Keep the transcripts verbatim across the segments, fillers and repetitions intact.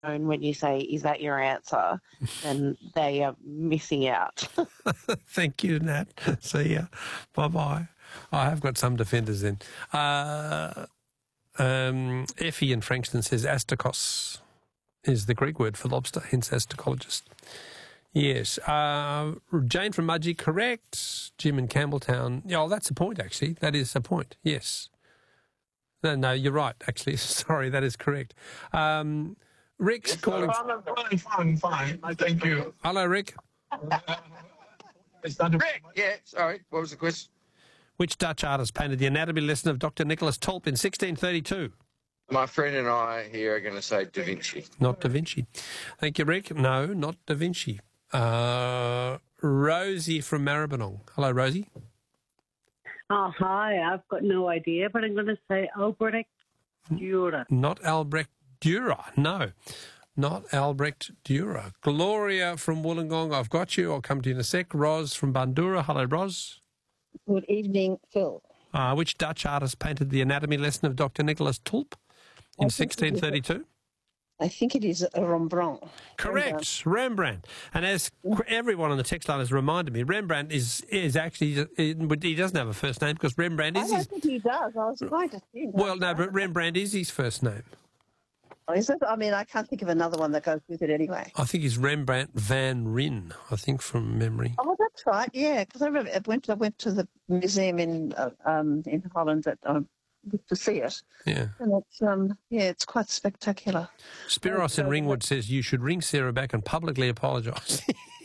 when you say, is that your answer, then they are missing out. Thank you, Nat. See ya. Bye-bye. I have got some defenders then. Uh, um, Effie in Frankston says astakos is the Greek word for lobster, hence astacologist. Yes. Uh, Jane from Mudgee, correct. Jim in Campbelltown. Yeah, oh, that's a point, actually. That is a point, yes. No, no, you're right, actually. Sorry, that is correct. Um, Rick's yes, calling... Fine, fine, fine, fine. Thank you. Hello, Rick. Is that Rick, yeah, sorry. What was the question? Which Dutch artist painted the anatomy lesson of Doctor Nicholas Tulp in sixteen thirty-two? My friend and I here are going to say Da Vinci. Not Da Vinci. Thank you, Rick. No, not Da Vinci. Uh, Rosie from Maribyrnong. Hello, Rosie. Oh, hi. I've got no idea, but I'm going to say Albrecht Dürer. Not Albrecht Dürer, no. Not Albrecht Dürer. Gloria from Wollongong, I've got you. I'll come to you in a sec. Ros from Bandura. Hello, Ros. Good evening, Phil. Uh, which Dutch artist painted the anatomy lesson of Doctor Nicholas Tulp in sixteen thirty-two? I think it is a Rembrandt. Correct, Rembrandt. Rembrandt. And as everyone on the text line has reminded me, Rembrandt is is actually, he doesn't have a first name because Rembrandt is I his... don't think he does. I was going to think. Well, no, but Rembrandt is his first name. Oh, is it? I mean, I can't think of another one that goes with it anyway. I think he's Rembrandt van Rijn, I think, from memory. Oh, that's right, yeah, because I remember I went, I went to the museum in uh, um, in Holland that, um, to see it. Yeah. And it's, um, yeah, it's quite spectacular. Spiros in Ringwood says you should ring Sarah back and publicly apologise.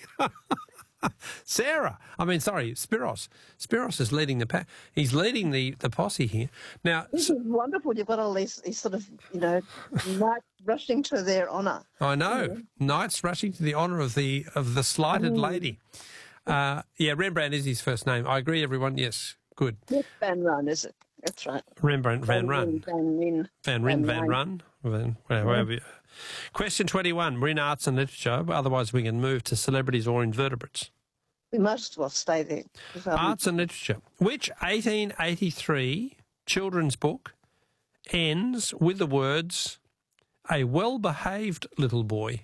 Sarah, I mean, sorry, Spiros. Spiros is leading the pa- he's leading the, the posse here. Now, this is wonderful. You've got all these, these sort of, you know, knights rushing to their honour. I know, Yeah. knights rushing to the honour of the of the slighted Mm. lady. Uh, yeah, Rembrandt is his first name. I agree, everyone. Yes, good. Yes, Van Run, is it? That's right. Rembrandt van Run. Van Ryn. Van Ryn, Van Ryn. Run. Van, wherever you- Question twenty-one. We're in arts and literature, but otherwise we can move to celebrities or invertebrates. We might as well stay there. 'Cause, um, Arts and literature. Which eighteen eighty-three children's book ends with the words, "A well-behaved little boy"?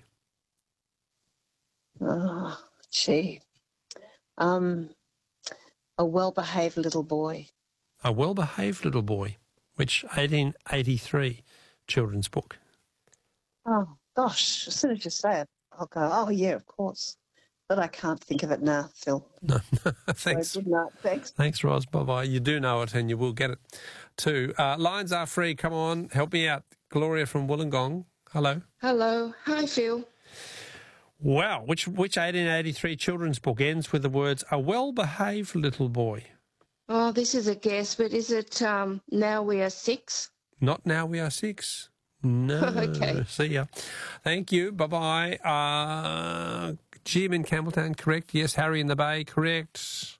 Oh, gee. Um, a well-behaved little boy. A well-behaved little boy. Which eighteen eighty-three children's book? Oh, gosh, as soon as you say it, I'll go, oh, yeah, of course. But I can't think of it now, Phil. No, thanks. So good night. Thanks. Thanks, Ros. Bye-bye. You do know it and you will get it too. Uh, lines are free. Come on, help me out. Gloria from Wollongong. Hello. Hello. Hi, Phil. Wow. Which which eighteen eighty-three children's book ends with the words, "A well-behaved little boy"? Oh, this is a guess, but is it um, Now We Are Six? Not Now We Are Six. No. Okay. See ya. Thank you. Bye-bye. Uh, Jim in Campbelltown, correct. Yes. Harry in the Bay, correct.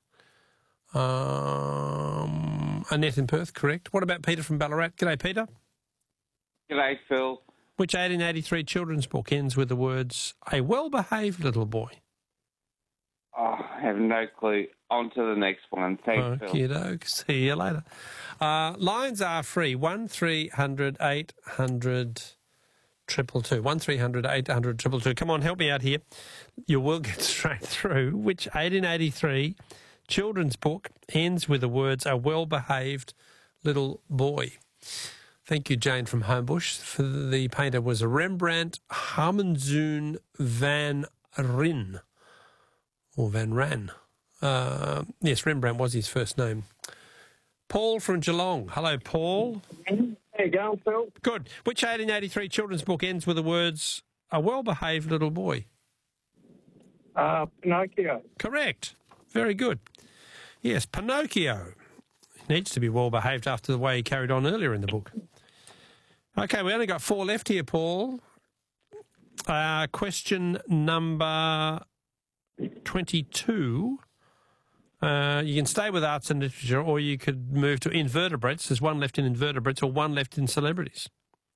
Um, Annette in Perth, correct. What about Peter from Ballarat? G'day, Peter. G'day, Phil. Which eighteen eighty-three children's book ends with the words, "A well-behaved little boy"? Oh, I have no clue. On to the next one. Thanks, Phil. Okie doke. See you later. Uh, lines are free. One three hundred eight hundred triple two. One three hundred eight hundred triple two. Come on, help me out here. You will get straight through. Which eighteen eighty-three children's book ends with the words, "A well-behaved little boy"? Thank you, Jane from Homebush. For the painter was Rembrandt Harmenzoon van Ryn. Or Van Ran. Uh, yes, Rembrandt was his first name. Paul from Geelong. Hello, Paul. How you going, Phil? Good. Which eighteen eighty-three children's book ends with the words, "A well-behaved little boy"? Uh, Pinocchio. Correct. Very good. Yes, Pinocchio. He needs to be well-behaved after the way he carried on earlier in the book. Okay, we only got four left here, Paul. Uh, question number twenty-two. Uh, you can stay with arts and literature, or you could move to invertebrates. There's one left in invertebrates or one left in celebrities.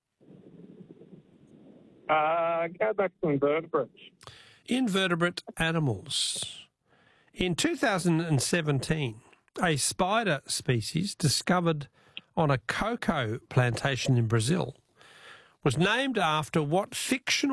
Uh, go back to invertebrates. Invertebrate animals. In two thousand seventeen, a spider species discovered on a cocoa plantation in Brazil was named after what fictional